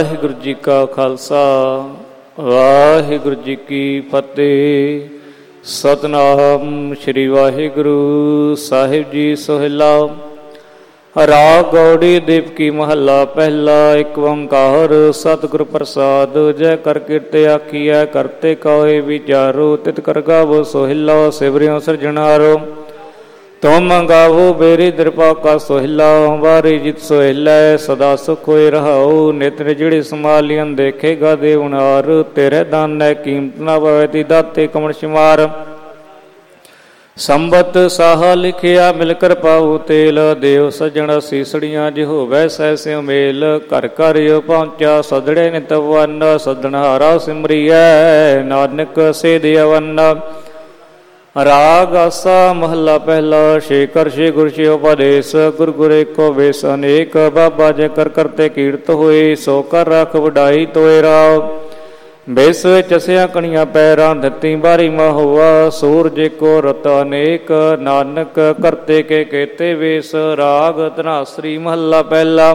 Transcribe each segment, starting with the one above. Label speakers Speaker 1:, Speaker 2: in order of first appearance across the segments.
Speaker 1: ਵਾਹਿਗੁਰੂ ਜੀ ਕਾ ਖਾਲਸਾ ਵਾਹਿਗੁਰੂ ਜੀ ਕੀ ਫਤਿਹ। ਸਤਿਨਾਮ ਸ਼੍ਰੀ ਵਾਹਿਗੁਰੂ ਸਾਹਿਬ ਜੀ। ਸੋਹਿਲਾ ਰਾਗ ਗੌੜੀ ਦੀਪਕੀ ਮਹੱਲਾ ਪਹਿਲਾ। ਇੱਕ ਓੰਕਾਰ ਸਤਿਗੁਰ ਪ੍ਰਸਾਦ। ਜੈ ਕਰ ਕੀਰਤਿ ਆਖੀਐ ਕਰਤੇ ਕੋਇ ਵਿਚਾਰੋ। ਤਿਤ ਕਰ ਗਾਵੋ ਸੋਹਿਲਾ ਸਿਵਰਿਓ ਸਿਰਜਣਹਾਰੋ। ਤੁਮ ਗਾਵੋ ਬੇਰੀ ਦ੍ਰਿਪਾ ਕਾ ਸੋਹਿਲਾ। ਵਾਰੀ ਜਿਤ ਸੋਹਿਲਾ ਸਦਾ ਸੁਖ ਹੋਏ ਰਹਾਉ। ਨਿਤ ਨਿਜੜੀ ਸਮਾਲੀਅਨ ਦੇਖੇਗਾ ਦੇਵਨਾਰ। ਤੇਰੇ ਦਾਨੈ ਕੀਮਤ ਨਾ ਪਵੈ ਤੀ ਦਾਤੇ ਕਮਣ ਸ਼ਮਾਰ। ਸੰਬਤ ਸਾਹਾ ਲਿਖਿਆ ਮਿਲ ਕਰ ਪਾਉ ਤੇਲ। ਦੇਵ ਸੱਜਣ ਸੀਸੜੀਆਂ ਜਿ ਹੋਵੈ ਸਹਿ ਸਿਉ ਮੇਲ। ਘਰ ਘਰ ਪਹੁੰਚਾ ਸਦੜੇ ਨਿਤ ਵੰਨ। ਸੱਦਣਹਾਰਾ ਸਿਮਰੀਐ ਨਾਨਕ ਸੇਧ ਅਵੰਨ। ਰਾਗ ਆਸਾ ਮਹੱਲਾ ਪਹਿਲਾ। ਸ਼ੇਖਰ ਸ਼੍ਰੀ ਗੁਰ ਸ਼੍ਰੀ ਉਪਦੇਸ਼। ਗੁਰ ਗੁਰ ਏਕੋ ਵੇਸ ਅਨੇਕ। ਬਾਬਾ ਜੇ ਕਰ ਕਰਤੇ ਕੀਰਤ ਹੋਏ। ਸੋ ਕਰ ਰੱਖ ਵਡਾਈ ਤੋਏ ਰਾਵ। ਬੇਸ ਚਸਿਆ ਕਣੀਆਂ ਪੈਰਾਂ ਦਿੱਤੀ ਬਾਰੀ ਮਹੁਆ। ਸੂਰਜ ਕੋ ਰਤ ਅਨੇਕ ਨਾਨਕ ਕਰਤੇ ਕੇ ਕੇਤੇ ਵੇਸ। ਰਾਗ ਧਨਾਸਰੀ ਮਹੱਲਾ ਪਹਿਲਾ।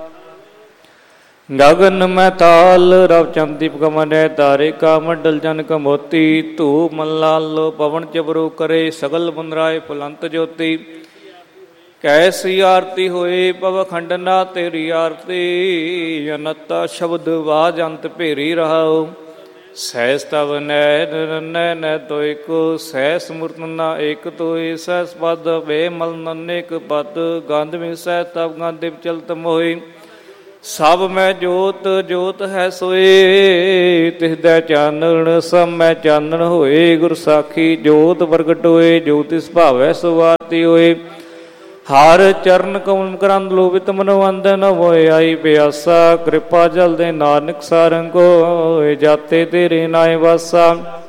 Speaker 1: ਗਗਨ ਮੈਂ ਤਾਲ ਰਵ ਚੰਦ ਦੀਪਕ ਮੰਡੈ। ਤਾਰੇ ਕਾ ਮੰਡਲ ਜਨਕ ਮੋਤੀ। ਧੂ ਮੱਲਾਲੋ ਪਵਨ ਚਬਰੂ ਕਰੇ। ਸਗਲ ਬੰਦਰਾਏ ਫੁਲੰਤ ਜੋਤੀ। ਕੈਸੀ ਆਰਤੀ ਹੋਏ ਪਵ ਖੰਡਨਾ ਤੇਰੀ ਆਰਤੀ। ਅਨੰਤਾ ਸ਼ਬਦ ਬਾਜ ਅੰਤ ਭੇਰੀ ਰਹਾਉ। ਸਹਿਸ ਤਵ ਨੈ ਨੈ ਤੋਇ ਕੋ। ਸਹਿਸ ਮੂਰਤ ਨਾ ਏਕ ਤੋਇ। ਸਹਿਸ ਪਦ ਵੇ ਮਲ ਨਨੇਕ ਪਦ। ਗੰਧ ਮਿਸੈ ਤਵ ਗੰਧ ਚਲਤ ਮੋਇ। ਸਭ ਮੈਂ ਜੋਤ ਜੋਤ ਹੈ ਸੋਏ। ਤਿਸਦੈ ਚਾਨਣ ਸਭ ਮੈਂ ਚਾਨਣ ਹੋਏ। ਗੁਰ ਸਾਖੀ ਜੋਤ ਪ੍ਰਗਟ ਹੋਏ। ਜੋ ਤਿਸ ਭਾਵੈ ਸੋ ਆਰਤੀ ਹੋਏ। ਹਰ ਚਰਨ ਕਮਲ ਕਰੰਦ ਲੋਭਿਤ ਮਨੋ ਅੰਦਨ ਹੋਏ। ਆਈ ਪਿਆਸਾ ਕਿਰਪਾ ਜਲ ਦੇ ਨਾਨਕ ਸਾਰੰਗ ਹੋਏ। ਜਾਤੇ ਤੇਰੇ ਨਾਏ ਵਾਸਾ।